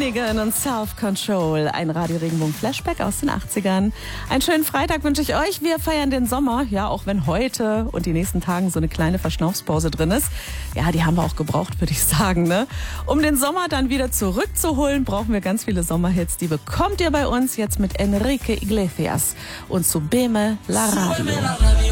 Finnegan und Self-Control, ein Radio Regenbogen Flashback aus den 80ern. Einen schönen Freitag wünsche ich euch. Wir feiern den Sommer, ja, auch wenn heute und die nächsten Tagen so eine kleine Verschnaufspause drin ist. Ja, die haben wir auch gebraucht, würde ich sagen, ne? Um den Sommer dann wieder zurückzuholen, brauchen wir ganz viele Sommerhits. Die bekommt ihr bei uns jetzt mit Enrique Iglesias und Subime la Radio.